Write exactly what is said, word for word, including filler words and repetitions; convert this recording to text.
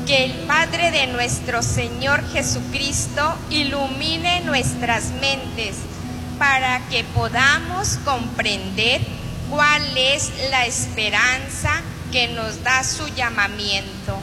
Que el Padre de nuestro Señor Jesucristo ilumine nuestras mentes para que podamos comprender cuál es la esperanza que nos da su llamamiento.